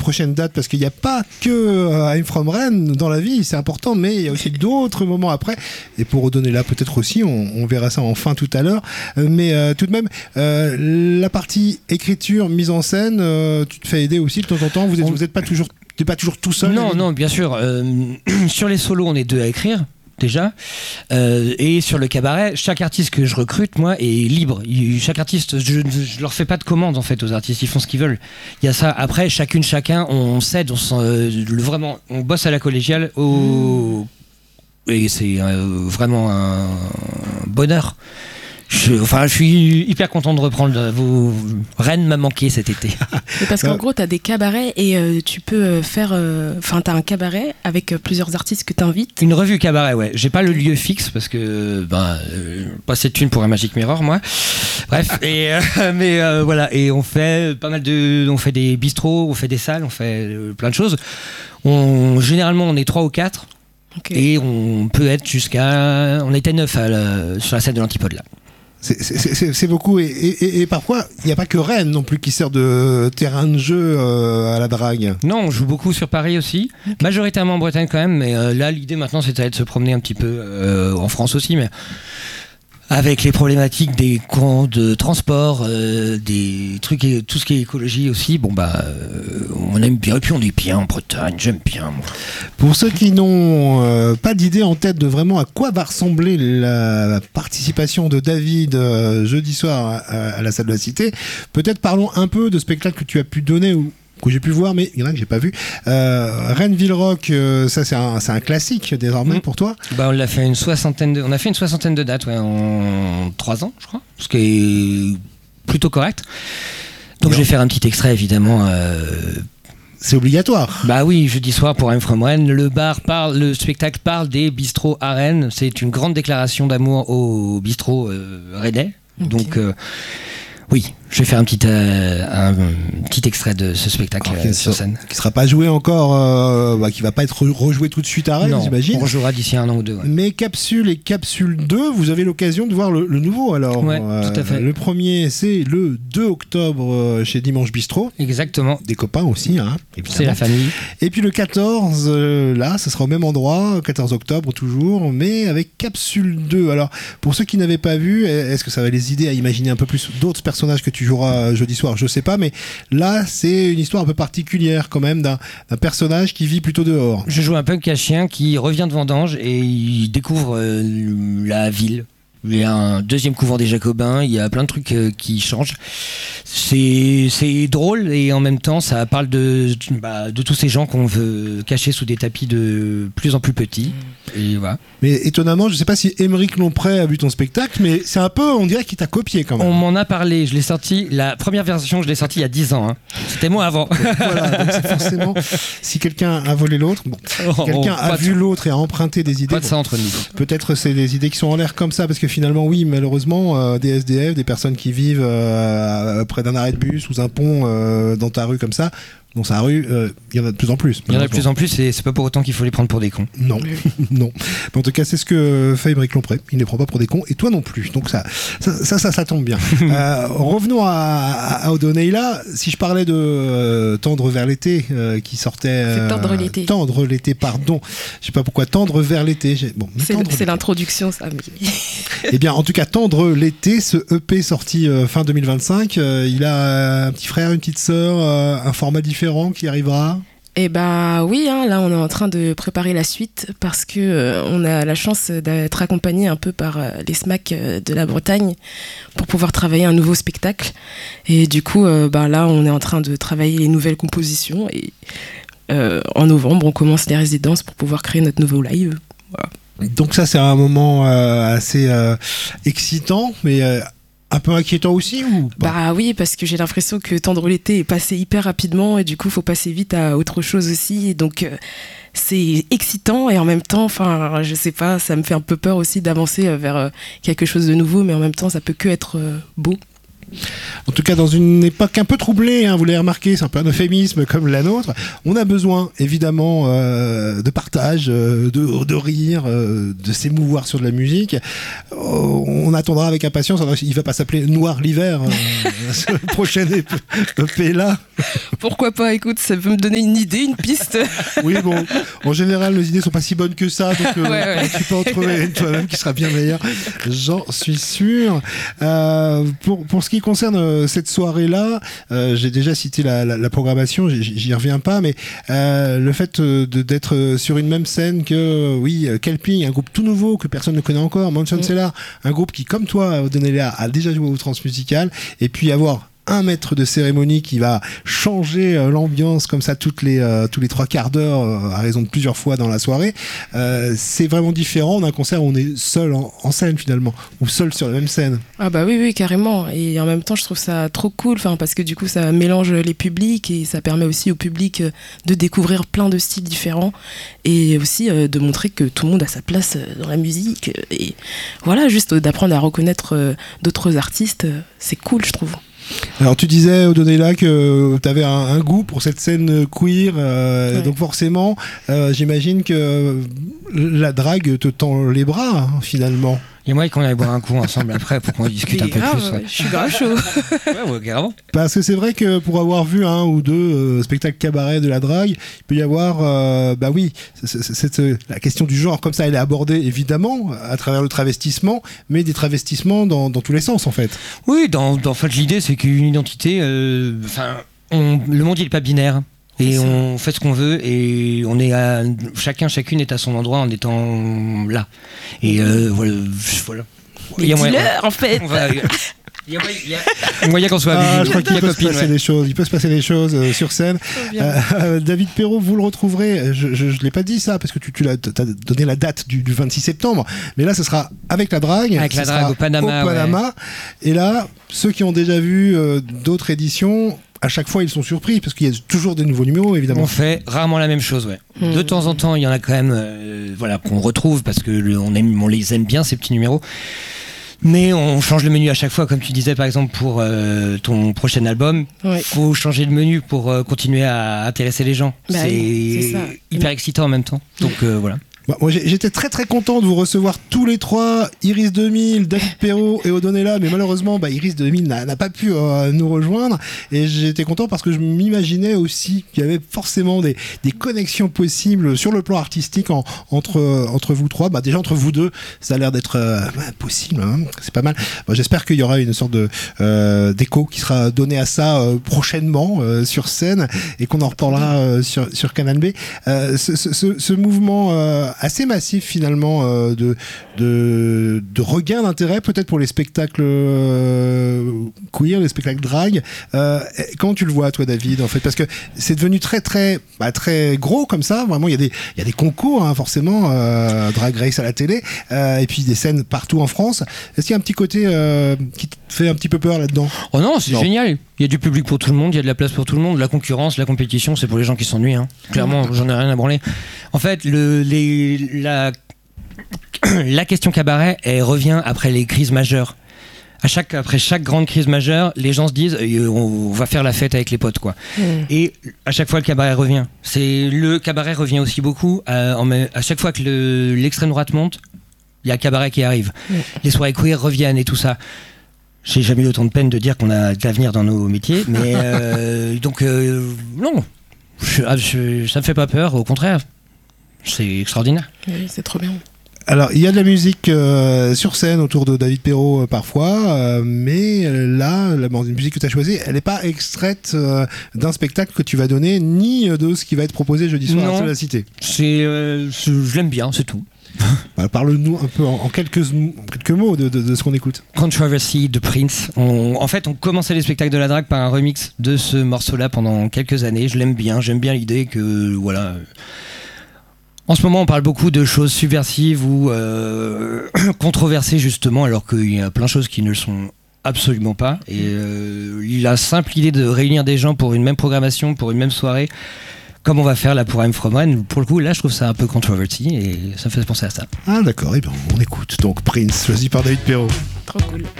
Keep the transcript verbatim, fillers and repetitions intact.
prochaines dates, parce qu'il n'y a pas que euh, I'm From Rennes dans la vie, c'est important, mais il y a aussi d'autres moments après. Et pour redonner là, peut-être aussi, on, on verra ça en fin tout à l'heure. Euh, mais euh, tout de même, euh, la partie écriture, mise en scène, euh, tu te fais aider aussi de temps en temps. Vous n'êtes vous êtes pas toujours, t'es pas toujours tout seul. Non, non, bien sûr. Euh, sur les solos, on est deux à écrire. Déjà, euh, et sur le cabaret, chaque artiste que je recrute, moi, est libre. Il, chaque artiste, je, je leur fais pas de commande en fait aux artistes, ils font ce qu'ils veulent. Il y a ça. Après, chacune, chacun, on s'aide, on euh, le, vraiment, on bosse à la collégiale, au, et c'est euh, vraiment un bonheur. Je, enfin, je suis hyper content de reprendre. Vos Rennes m'a manqué cet été. Mais parce qu'en gros, t'as des cabarets et euh, tu peux faire. Enfin, euh, t'as un cabaret avec euh, plusieurs artistes que t'invites. Une revue cabaret, ouais. J'ai pas le lieu fixe parce que ben euh, pas cette thune pour un Magic Mirror, moi. Bref, et euh, mais euh, voilà. Et on fait pas mal de, on fait des bistrots, on fait des salles, on fait euh, plein de choses. On généralement on est trois ou quatre. Okay. Et on peut être jusqu'à. On était neuf à la, sur la scène de l'Antipode là. C'est, c'est, c'est, c'est beaucoup et, et, et parfois il n'y a pas que Rennes non plus qui sert de terrain de jeu euh, à la drague. Non, on joue beaucoup sur Paris aussi, okay. Majoritairement en Bretagne quand même, mais euh, là l'idée maintenant c'est de se promener un petit peu euh, en France aussi, mais avec les problématiques des coûts de transport, euh, des trucs, et tout ce qui est écologie aussi, bon bah euh, on aime bien, et puis on est bien en Bretagne, j'aime bien moi. Pour ceux qui n'ont euh, pas d'idée en tête de vraiment à quoi va ressembler la participation de David euh, jeudi soir à, à la salle de la Cité, peut-être parlons un peu de spectacles que tu as pu donner ou que j'ai pu voir, mais il y en a que j'ai pas vu. Euh, Rennes Ville Rock, euh, ça c'est un, c'est un classique désormais mmh. pour toi. Bah on l'a fait une soixantaine de, on a fait une soixantaine de dates, ouais, en trois ans, je crois, ce qui est plutôt correct. Donc non. Je vais faire un petit extrait évidemment. Euh... C'est obligatoire. Bah oui, jeudi soir pour I'm From Rennes, le bar parle, le spectacle parle des bistrots à Rennes. C'est une grande déclaration d'amour aux bistrots euh, rennais. Okay. Donc euh, oui, je vais faire un petit, euh, un, un petit extrait de ce spectacle okay, euh, sur scène. Qui ne sera pas joué encore, euh, bah, qui ne va pas être rejoué tout de suite à Rennes, non, j'imagine. On rejouera d'ici un an ou deux. Ouais. Mais Capsule et Capsule deux, vous avez l'occasion de voir le, le nouveau alors. Ouais, euh, tout à fait. Le premier, c'est le deux octobre euh, chez Dimanche Bistrot. Exactement. Des copains aussi, hein, évidemment. C'est la famille. Et puis le quatorze, euh, là, ça sera au même endroit, quatorze octobre toujours, mais avec Capsule deux. Alors, pour ceux qui n'avaient pas vu, est-ce que ça va les aider à imaginer un peu plus d'autres personnages que tu joueras jeudi soir, je sais pas, mais là c'est une histoire un peu particulière quand même d'un, d'un personnage qui vit plutôt dehors. Je joue un punk à chien qui revient de vendange et il découvre euh, la ville. Il y a un deuxième couvent des Jacobins, il y a plein de trucs euh, qui changent. C'est, c'est drôle et en même temps ça parle de, bah, de tous ces gens qu'on veut cacher sous des tapis de plus en plus petits. Et voilà. Mais étonnamment, je sais pas si Émeric Lompré a vu ton spectacle, mais c'est un peu, on dirait qu'il t'a copié quand même. On m'en a parlé, je l'ai sorti, la première version je l'ai sortie il y a dix ans. Hein. C'était moi avant. Donc, voilà, donc c'est forcément, si quelqu'un a volé l'autre, bon, si quelqu'un oh, a vu de... l'autre et a emprunté des idées. Pas de ça bon, entre nous. Peut-être c'est des idées qui sont en l'air comme ça, parce que finalement, oui, malheureusement, euh, des S D F, des personnes qui vivent euh, près d'un arrêt de bus, sous un pont, euh, dans ta rue comme ça, dans sa rue, il euh, y en a de plus en plus. Il y en a de plus en plus et c'est pas pour autant qu'il faut les prendre pour des cons. Non, non. Mais en tout cas, c'est ce que fait Émeric Lompré. Il ne les prend pas pour des cons et toi non plus. Donc ça, ça, ça, ça, ça tombe bien. euh, revenons à, à, à Odoneila. Si je parlais de euh, Tendre vers l'été, euh, qui sortait. Euh, c'est Tendre l'été. Tendre l'été, pardon. Je sais pas pourquoi Tendre vers l'été. J'ai... Bon, c'est, tendre c'est l'été. l'introduction, ça. Mais... Eh bien, en tout cas, Tendre l'été, ce E P sorti euh, fin deux mille vingt-cinq, euh, il a un petit frère, une petite sœur, euh, un format différent qui arrivera. Eh bah oui, hein, là on est en train de préparer la suite parce que euh, on a la chance d'être accompagné un peu par euh, les SMAC euh, de la Bretagne pour pouvoir travailler un nouveau spectacle. Et du coup, euh, bah là on est en train de travailler les nouvelles compositions et euh, en novembre on commence les résidences pour pouvoir créer notre nouveau live. Voilà. Donc ça c'est un moment euh, assez euh, excitant, mais euh, un peu inquiétant aussi ou pas ? Bah oui, parce que j'ai l'impression que Tendre l'été est passé hyper rapidement et du coup, il faut passer vite à autre chose aussi. Et donc, euh, c'est excitant et en même temps, enfin, je sais pas, ça me fait un peu peur aussi d'avancer vers euh, quelque chose de nouveau, mais en même temps, ça peut que être euh, beau. En tout cas, dans une époque un peu troublée, hein, vous l'avez remarqué, c'est un peu un euphémisme comme la nôtre, on a besoin évidemment euh, de partage, euh, de, de rire, euh, de s'émouvoir sur de la musique. Euh, on attendra avec impatience, il va pas s'appeler Noir l'hiver, euh, ce prochain E P là. Pourquoi pas, écoute, ça peut me donner une idée, une piste. Oui, bon, en général, nos idées sont pas si bonnes que ça, donc euh, ouais, ouais. tu peux en trouver une toi-même qui sera bien meilleure, j'en suis sûr. Euh, pour, pour ce qui concerne euh, cette soirée-là, euh, j'ai déjà cité la, la, la programmation, j'y, j'y reviens pas, mais euh, le fait de, d'être sur une même scène que, oui, Kelpie, un groupe tout nouveau que personne ne connaît encore, Manson Cellar, un groupe qui, comme toi, Odonéla, a déjà joué au Transmusical, et puis avoir un maître de cérémonie qui va changer euh, l'ambiance comme ça toutes les euh, tous les trois quarts d'heure euh, à raison de plusieurs fois dans la soirée, euh, c'est vraiment différent d'un concert où on est seul en, en scène finalement, ou seul sur la même scène. Ah bah oui, oui, carrément. Et en même temps, je trouve ça trop cool, enfin, parce que du coup, ça mélange les publics et ça permet aussi au public de découvrir plein de styles différents et aussi euh, de montrer que tout le monde a sa place dans la musique. Et voilà, juste d'apprendre à reconnaître euh, d'autres artistes, c'est cool, je trouve. Alors tu disais, Odonéla, que tu avais un, un goût pour cette scène queer, euh, ouais. Donc forcément, euh, j'imagine que la drague te tend les bras, hein, finalement. Et moi, qu'on aille boire un coup ensemble après pour qu'on discute un peu grave, plus. Ouais. Je suis grave chaud. Ouais, ouais, carrément. Parce que c'est vrai que pour avoir vu un ou deux euh, spectacles cabaret de la drague, il peut y avoir, euh, bah oui, c'est, c'est, c'est, la question du genre comme ça, elle est abordée évidemment à travers le travestissement, mais des travestissements dans, dans tous les sens en fait. Oui, dans, dans en fait, l'idée c'est qu'une identité, enfin, euh, le monde il est pas binaire. Et on fait ce qu'on veut et on est à, chacun, chacune est à son endroit en étant là. Et euh, voilà. voilà. Les dealers, en fait. Va, il y a moyen qu'on soit ah, je crois qu'il peut copine, se passer ouais. des choses. Il peut se passer des choses euh, sur scène. Euh, euh, David Perrault, vous le retrouverez. Je, je, je l'ai pas dit ça parce que tu, tu l'as, t'as donné la date du, du vingt-six septembre. Mais là, ce sera avec la drague. Avec la drague au Panama. Au Panama. Ouais. Et là, ceux qui ont déjà vu euh, d'autres éditions, à chaque fois, ils sont surpris parce qu'il y a toujours des nouveaux numéros, évidemment. On fait rarement la même chose, ouais. Mmh. De temps en temps, il y en a quand même, euh, voilà, qu'on retrouve parce que le, on aime, on les aime bien ces petits numéros. Mais on change le menu à chaque fois, comme tu disais par exemple pour euh, ton prochain album. Ouais. Faut changer le menu pour euh, continuer à intéresser les gens. Bah c'est oui, c'est ça. hyper excitant en même temps. Donc euh, voilà. Bah, moi j'étais très très content de vous recevoir tous les trois, Iris deux mille, David Perrault et Odonéla, mais malheureusement bah, Iris deux mille n'a, n'a pas pu euh, nous rejoindre et j'étais content parce que je m'imaginais aussi qu'il y avait forcément des, des connexions possibles sur le plan artistique en, entre, entre vous trois. Bah, déjà entre vous deux, ça a l'air d'être euh, bah, possible, hein, c'est pas mal. Bah, j'espère qu'il y aura une sorte de, euh, d'écho qui sera donné à ça euh, prochainement euh, sur scène et qu'on en reparlera euh, sur, sur Canal B. Euh, ce, ce, ce mouvement euh, assez massif finalement euh, de, de, de regain d'intérêt peut-être pour les spectacles euh, queer, les spectacles drag. Euh, comment tu le vois toi David en fait, parce que c'est devenu très très bah, très gros comme ça, vraiment il y a des il y a des concours hein, forcément, euh, Drag Race à la télé euh, et puis des scènes partout en France. Est-ce qu'il y a un petit côté euh, qui te fait un petit peu peur là-dedans? Oh non, c'est non. génial. Il y a du public pour tout le monde, il y a de la place pour tout le monde. La concurrence, la compétition, c'est pour les gens qui s'ennuient. Hein. Clairement, j'en ai rien à branler. En fait, le, les, la, la question cabaret, elle revient après les crises majeures. À chaque, après chaque grande crise majeure, les gens se disent euh, on va faire la fête avec les potes, quoi. Mmh. Et à chaque fois, le cabaret revient. C'est, le cabaret revient aussi beaucoup. À, en, à chaque fois que le, l'extrême droite monte, il y a le cabaret qui arrive. Mmh. Les soirées queer reviennent et tout ça. J'ai jamais eu autant de peine de dire qu'on a de l'avenir dans nos métiers, mais euh, donc euh, non, je, je, ça me fait pas peur, au contraire, c'est extraordinaire. Oui, c'est trop bien. Alors, il y a de la musique euh, sur scène autour de David Perrault euh, parfois, euh, mais là, la musique que tu as choisie, elle n'est pas extraite euh, d'un spectacle que tu vas donner, ni de ce qui va être proposé jeudi soir non, à la Cité. C'est, euh, je l'aime bien, c'est tout. Bah, parle-nous un peu en, en, quelques, en quelques mots de, de, de ce qu'on écoute. Controversy de Prince. On, en fait, on commençait les spectacles de la drague par un remix de ce morceau-là pendant quelques années. Je l'aime bien, j'aime bien l'idée que, voilà. En ce moment, on parle beaucoup de choses subversives ou euh, controversées, justement, alors qu'il y a plein de choses qui ne le sont absolument pas. Et euh, la simple idée de réunir des gens pour une même programmation, pour une même soirée, comme on va faire là pour I'm From Rennes, pour le coup, là, je trouve ça un peu controversy et ça me fait penser à ça. Ah, d'accord, et eh bien, on écoute donc Prince, choisi par David Perrault. Trop cool.